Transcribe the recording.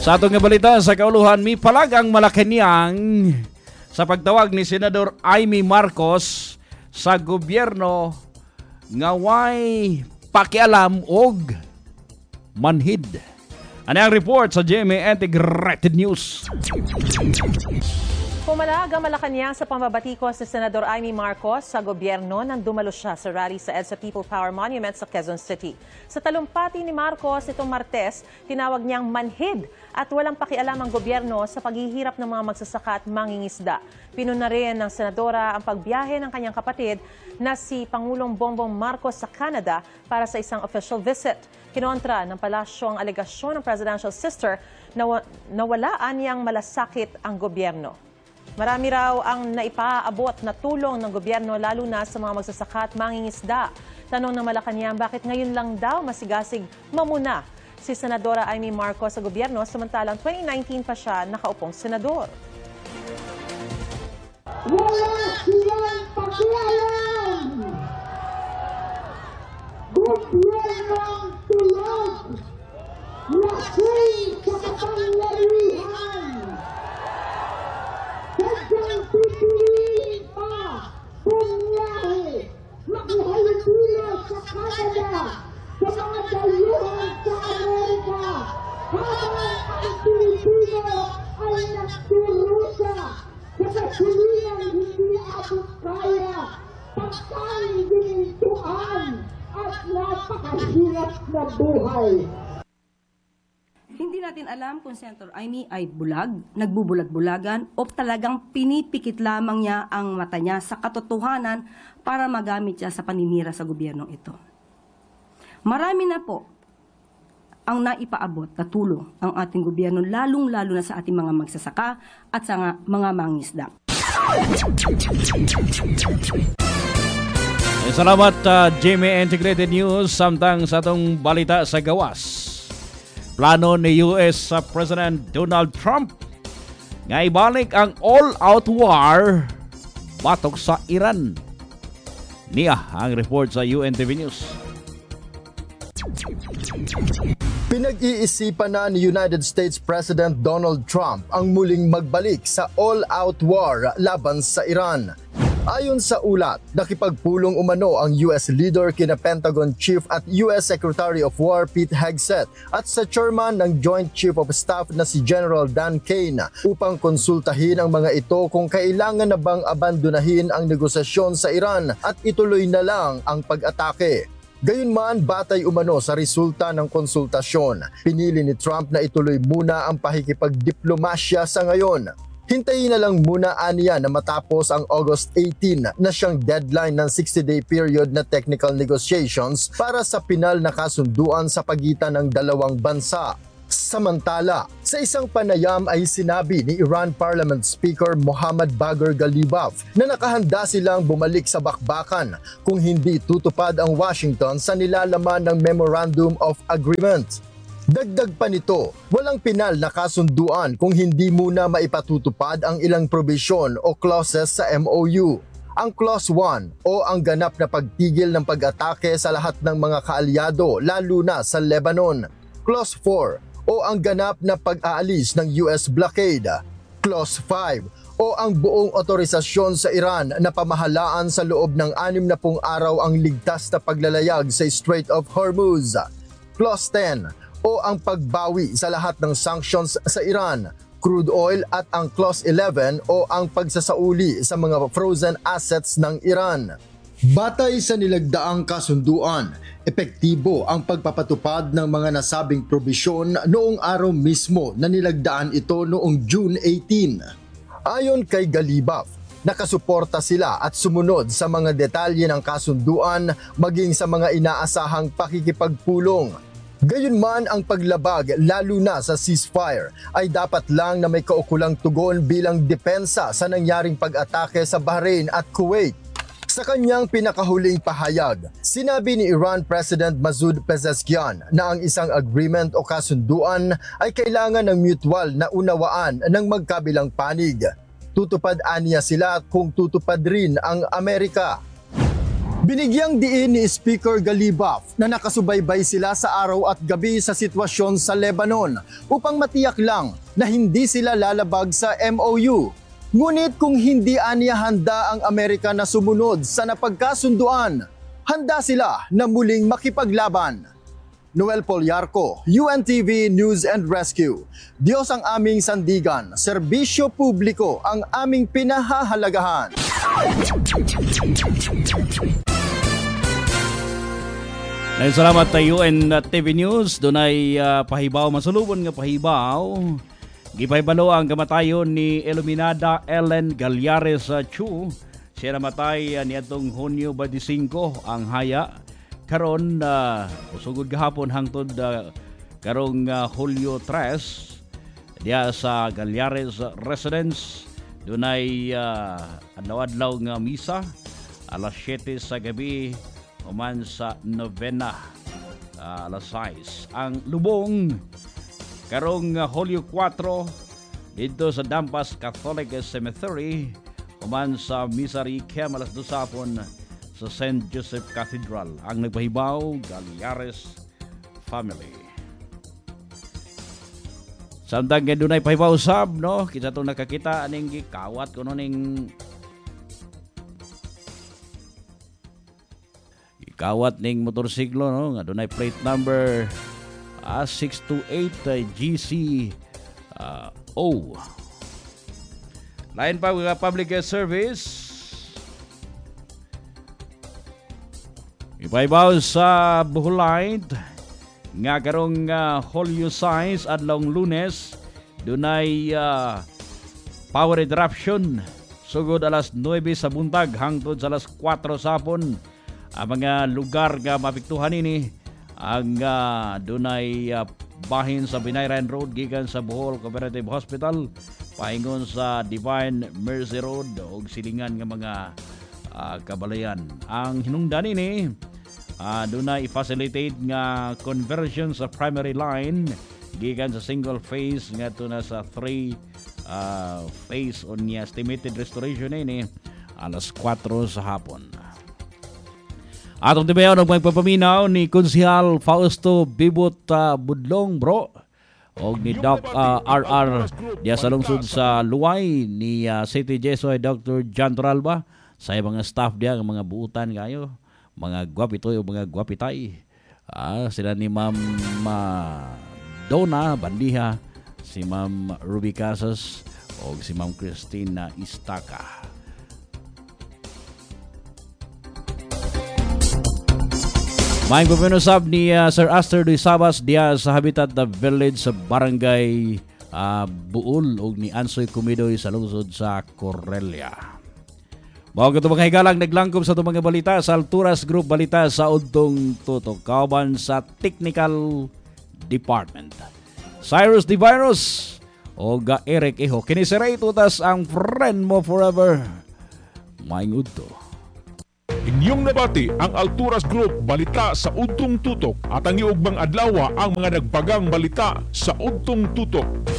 Sa atong balita sa kauluhan, may palagang Malacañang sa pagtawag ni Senador Amy Marcos sa gobyerno nga way pakialam og manhid. Ano ang report sa GMA Integrated News? Pumalag ang Malacañang sa pambabatikos ni Senador Amy Marcos sa gobyerno nang dumalo siya sa rally sa EDSA People Power Monument sa Quezon City. Sa talumpati ni Marcos itong Martes, tinawag niyang manhid at walang pakialam ang gobyerno sa paghihirap ng mga magsasaka at mangingisda. Pinuna rin ng senadora ang pagbiyahe ng kanyang kapatid na si Pangulong Bongbong Marcos sa Canada para sa isang official visit. Kinontra ng palasyo ang alegasyon ng presidential sister na wala anyang malasakit ang gobyerno. Marami raw ang naipaabot na tulong ng gobyerno lalo na sa mga magsasaka at mangingisda. Tanong ng Malacañang, bakit ngayon lang daw masigasig mamuna si Senadora Amy Marcos sa gobyerno samantalang 2019 pa siya nakaupong senador. Wala silang pakialam! Gobyernong tulog! Lasing sa kapangyarihan! Hanggang pipiliin pa bumiyahe, makihalubilo sa Canada, sa mga dayuhan sa Amerika, habang ang Pilipino ay nagturusa sa kasulinan hindi abot kaya, pagkain ginintuan at napakahirap na buhay. Hindi natin alam kung Senator Amy ay bulag, nagbubulag-bulagan o talagang pinipikit lamang niya ang mata niya sa katotohanan para magamit siya sa paninira sa gobyernong ito. Marami na po ang naipaabot na tulong ang ating gobyerno lalong-lalo na sa ating mga magsasaka at sa mga mangingisda. Salamat GMA Integrated News samtang sa atong balita sa gawas. Plano ni US President Donald Trump nga ibalik ang all-out war batok sa Iran. Niya ang report sa UNTV News. Pinag-iisipan na ni United States President Donald Trump ang muling magbalik sa all-out war laban sa Iran. Ayon sa ulat, nakipagpulong umano ang US leader kina Pentagon Chief at US Secretary of War Pete Hegseth at sa chairman ng Joint Chief of Staff na si General Dan Kane upang konsultahin ang mga ito kung kailangan na bang abandonahin ang negosasyon sa Iran at ituloy na lang ang pag-atake. Gayunman, batay umano sa resulta ng konsultasyon, pinili ni Trump na ituloy muna ang pakikipagdiplomasya sa ngayon. Hintayin na lang muna aniya na matapos ang August 18 na siyang deadline ng 60-day period na technical negotiations para sa pinal na kasunduan sa pagitan ng dalawang bansa. Samantala, sa isang panayam ay sinabi ni Iran Parliament Speaker Mohammad Bagher Ghalibaf na nakahanda silang bumalik sa bakbakan kung hindi tutupad ang Washington sa nilalaman ng Memorandum of Agreement. Dagdag pa nito, walang pinal na kasunduan kung hindi muna maipatutupad ang ilang probisyon o clauses sa MOU. Ang Clause 1 o ang ganap na pagtigil ng pag-atake sa lahat ng mga kaalyado lalo na sa Lebanon. Clause 4 o ang ganap na pag-aalis ng US blockade. Clause 5 o ang buong otorisasyon sa Iran na pamahalaan sa loob ng 60 araw ang ligtas na paglalayag sa Strait of Hormuz. Clause 10 o ang pagbawi sa lahat ng sanctions sa Iran, crude oil at ang Clause 11 o ang pagsasauli sa mga frozen assets ng Iran. Batay sa nilagdaang kasunduan, epektibo ang pagpapatupad ng mga nasabing probisyon noong araw mismo na nilagdaan ito noong June 18. Ayon kay Ghalibaf, nakasuporta sila at sumunod sa mga detalye ng kasunduan maging sa mga inaasahang pakikipagpulong. Gayunman ang paglabag lalo na sa ceasefire ay dapat lang na may kaukulang tugon bilang depensa sa nangyaring pag-atake sa Bahrain at Kuwait. Sa kanyang pinakahuling pahayag, sinabi ni Iran President Masoud Pezeshkian na ang isang agreement o kasunduan ay kailangan ng mutual na unawaan ng magkabilang panig. Tutupad aniya sila kung tutupad rin ang Amerika. Binigyang diin ni Speaker Galibaf na nakasubaybay sila sa araw at gabi sa sitwasyon sa Lebanon upang matiyak lang na hindi sila lalabag sa MOU. Ngunit kung hindi aniya handa ang Amerika na sumunod sa napagkasunduan, handa sila na muling makipaglaban. Noel Poliarco, UNTV News and Rescue. Diyos ang aming sandigan, serbisyo publiko ang aming pinahahalagahan. Salamat tayo UNTV News. Doon ay pahibaw, masulubon nga pahibaw. Gipahibalo ang kamatayon ni Iluminada Ellen Gallares Chu. Siya namatay niadtong Hunyo 25 ang haya. Karon usugod gahapon hangtod karong Hulyo 3 diya sa Gallares Residence. Dunay adlaw-adlaw nga misa alas 7 sa gabi uman sa novena alas 6. Ang lubong karong Hulyo 4 dito sa Dampas Catholic Cemetery uman sa Misari Kem alas 2 hapon sa St. Joseph Cathedral. Ang nagpahibaw, Gallares family. Samtang nga dunay pahibaw sab, no? Kita itong nakakita aning gikawat kuno ning gikawat ning motorsiklo, no? Nga dunay plate number 628 GC O. Lain pa mga public service. Ipaibaw sa Buhulay nga karong Hulyo 6 adlong Lunes dunay power interruption sugod alas 9 sa buntag hangtod sa alas 4 sa hapon. Ang mga lugar nga mapiktuhan ini ang dunay bahin sa Binayran Road gikan sa Bohol Cooperative Hospital paingon sa Divine Mercy Road ug silingan nga mga kabalayan. Ang hinungdan ini dunay i-facilitate nga conversion sa primary line gikan sa single phase ngadto na sa 3 phase on niya estimated restoration ini alas 4 sa hapon. Atong tibayaw ng pagpapaminaw ni Konsehal Fausto Bibot Budlong bro o ni Doc RR diya sa lungsod sa Luway ni City Jesuit Dr. John Toralba sa mga staff diya mga buutan kayo mga gwapitoy o mga gwapitay. Sila ni Ma'am Donna Bandiha, si Ma'am Ruby Casas o si Ma'am Christina Istaka. Maing puminusab ni Sir Aster Duy Sabas diya sa Habitat the Village sa Barangay Buol o ni Ansoy Kumidoy sa lungsod sa Correlia. Mao ito mga higalang naglangkob sa itong mga balita sa Alturas Group Balita sa Udtong Tutok kauban sa Technical Department. Cyrus the Virus o Eric Eho. Kiniseray tutas ang friend mo forever. Maing udto. Inyong nabati ang Alturas Group Balita sa Udtong Tutok at ang iugbang adlaw ang mga nagpagang balita sa Udtong Tutok.